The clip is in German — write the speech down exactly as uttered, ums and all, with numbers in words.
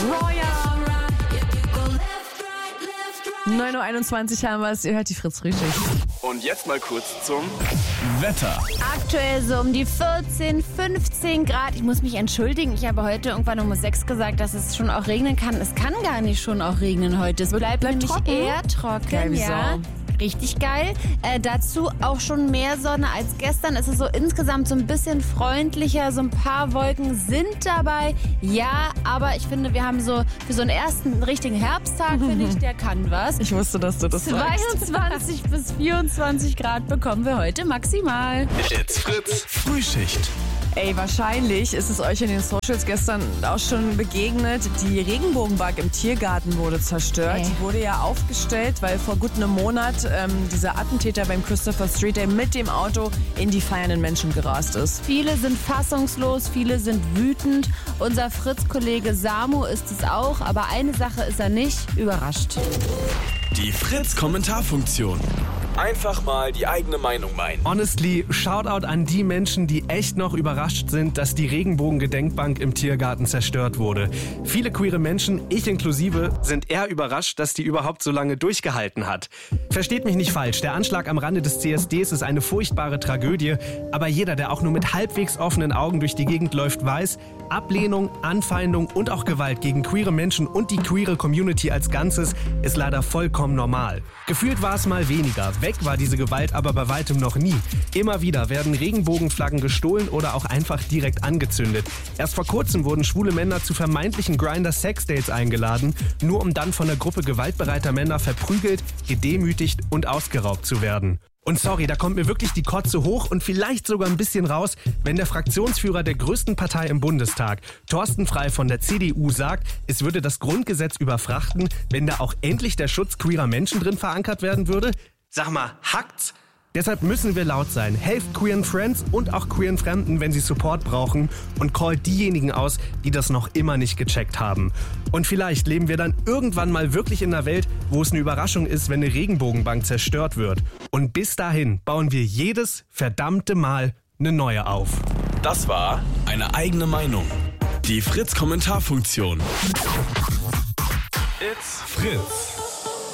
Roya. neun Uhr einundzwanzig haben wir es, ihr hört die Fritz-Frühschicht. Und jetzt mal kurz zum Wetter. Aktuell so um die vierzehn, fünfzehn Grad. Ich muss mich entschuldigen, ich habe heute irgendwann um sechs gesagt, dass es schon auch regnen kann. Es kann gar nicht schon auch regnen heute. Es bleibt, bleibt nämlich trocken? eher trocken. Geil, wie ja. Sau. Richtig geil. Äh, dazu auch schon mehr Sonne als gestern. Es ist so insgesamt so ein bisschen freundlicher. So ein paar Wolken sind dabei. Ja, aber ich finde, wir haben so für so einen ersten richtigen Herbsttag, finde ich, der kann was. Ich wusste, dass du das sagst. zweiundzwanzig bis vierundzwanzig Grad bekommen wir heute maximal. It's Fritz Frühschicht. Ey, wahrscheinlich ist es euch in den Socials gestern auch schon begegnet. Die Regenbogenbank im Tiergarten wurde zerstört. Ey. Die wurde ja aufgestellt, weil vor gut einem Monat ähm, dieser Attentäter beim Christopher Street Day mit dem Auto in die feiernden Menschen gerast ist. Viele sind fassungslos, viele sind wütend. Unser Fritz-Kollege Samu ist es auch, aber eine Sache ist er nicht, überrascht. Die Fritz-Kommentarfunktion. Einfach mal die eigene Meinung meinen. Honestly, Shoutout an die Menschen, die echt noch überrascht sind, dass die Regenbogen-Gedenkbank im Tiergarten zerstört wurde. Viele queere Menschen, ich inklusive, sind eher überrascht, dass die überhaupt so lange durchgehalten hat. Versteht mich nicht falsch, der Anschlag am Rande des C S Ds ist eine furchtbare Tragödie, aber jeder, der auch nur mit halbwegs offenen Augen durch die Gegend läuft, weiß, Ablehnung, Anfeindung und auch Gewalt gegen queere Menschen und die queere Community als Ganzes ist leider vollkommen normal. Gefühlt war es mal weniger. Weg war diese Gewalt aber bei weitem noch nie. Immer wieder werden Regenbogenflaggen gestohlen oder auch einfach direkt angezündet. Erst vor kurzem wurden schwule Männer zu vermeintlichen Grindr-Sex-Dates eingeladen, nur um dann von einer Gruppe gewaltbereiter Männer verprügelt, gedemütigt und ausgeraubt zu werden. Und sorry, da kommt mir wirklich die Kotze hoch und vielleicht sogar ein bisschen raus, wenn der Fraktionsführer der größten Partei im Bundestag, Thorsten Frey von der C D U, sagt, es würde das Grundgesetz überfrachten, wenn da auch endlich der Schutz queerer Menschen drin verankert werden würde. Sag mal, hackt's? Deshalb müssen wir laut sein. Helft queeren Friends und auch queeren Fremden, wenn sie Support brauchen, und callt diejenigen aus, die das noch immer nicht gecheckt haben. Und vielleicht leben wir dann irgendwann mal wirklich in einer Welt, wo es eine Überraschung ist, wenn eine Regenbogenbank zerstört wird. Und bis dahin bauen wir jedes verdammte Mal eine neue auf. Das war eine eigene Meinung. Die Fritz-Kommentarfunktion. It's Fritz.